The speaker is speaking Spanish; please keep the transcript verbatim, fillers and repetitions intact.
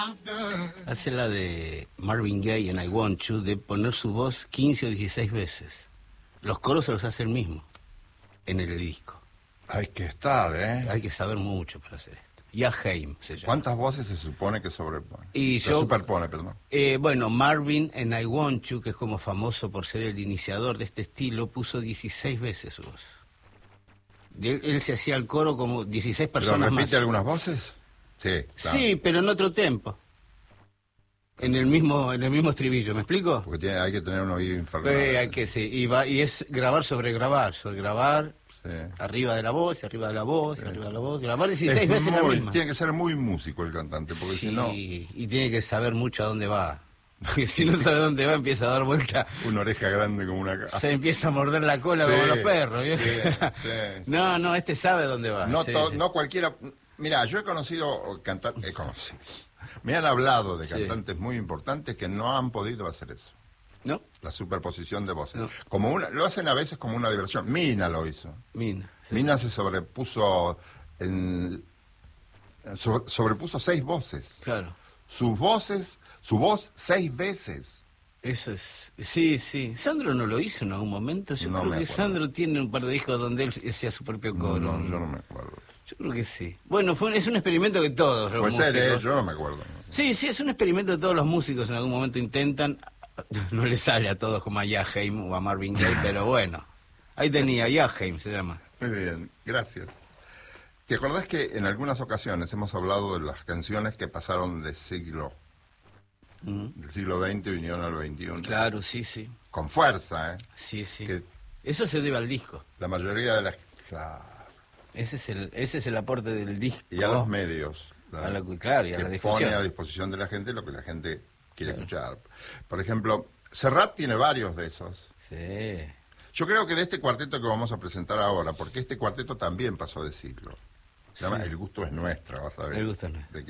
Hace la de Marvin Gaye en I Want You, de poner su voz quince o dieciséis veces. Los coros se los hace él mismo, en el disco. Hay que estar, ¿eh? Hay que saber mucho para hacer esto. Ya Haim se llama. ¿Cuántas voces se supone que sobrepone? Y se yo, superpone, perdón. Eh, bueno, Marvin en I Want You, que es como famoso por ser el iniciador de este estilo, puso dieciséis veces su voz. Él, él se hacía el coro como dieciséis personas ¿Pero repite más. algunas voces? Sí, claro. Sí, pero en otro tempo. En el mismo en el mismo estribillo, ¿me explico? Porque tiene, hay que tener un oído infernal. Eh, hay que, sí, y, va, y es grabar sobre grabar, sobre grabar, Sí. arriba de la voz, y arriba de la voz, y Sí. arriba de la voz, grabar dieciséis Es veces la muy- misma. Tiene que ser muy músico el cantante, porque Sí, si no, y tiene que saber mucho a dónde va. Porque si no sabe dónde va, empieza a dar vuelta. una oreja grande como una casa. Se empieza a morder la cola Sí, como los perros. ¿vio? sí, sí, no, no, este sabe dónde va. No, sí, to- sí. no cualquiera. Mira, yo he conocido cantantes, he conocido. Me han hablado de Sí. cantantes muy importantes que no han podido hacer eso. ¿No? La superposición de voces. No. Como una, lo hacen a veces como una diversión. Mina lo hizo. Mina. sí. Mina se sobrepuso en, so- sobrepuso seis voces. Claro. Sus voces, su voz seis veces. Eso es. Sí, sí. Sandro no lo hizo en algún momento. Yo No creo me que acuerdo. Sandro tiene un par de discos donde él hacía su propio No, coro. no, yo no me acuerdo. Yo creo que sí. Bueno, fue un- es un experimento que todos los Puede músicos... ser, ¿eh? Yo no me acuerdo. Sí, sí, es un experimento que todos los músicos en algún momento intentan. No le sale a todos como a Jaheim o a Marvin Gaye, pero bueno. Ahí tenía, Jaheim se llama. Muy bien, gracias. ¿Te acordás que en algunas ocasiones hemos hablado de las canciones que pasaron del siglo, Ujú. del siglo veinte y vinieron al veintiuno? Claro, sí, sí. Con fuerza, ¿eh? Sí, sí. Que Eso se debe al disco. la mayoría de las... Claro. Ese es el, ese es el aporte del disco. Y a los medios. A la- claro, y a que la difusión. pone a disposición de la gente lo que la gente quiere Claro. escuchar. Por ejemplo, Serrat tiene varios de esos. Sí. Yo creo que de este cuarteto que vamos a presentar ahora, porque este cuarteto también pasó de siglo. Se llama Sí. El gusto es nuestro, vas a ver. El gusto es nuestro. de